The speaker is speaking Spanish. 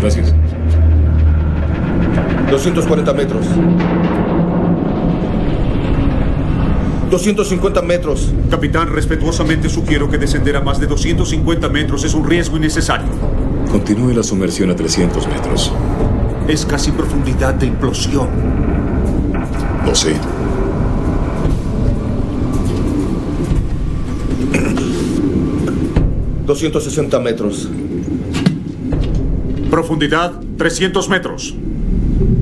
Gracias. 240 metros. 250 metros. Capitán, respetuosamente sugiero que descender a más de 250 metros es un riesgo innecesario. Continúe la sumersión a 300 metros. Es casi profundidad de implosión. Lo sé. $260 metros. Profundidad, 300 metros.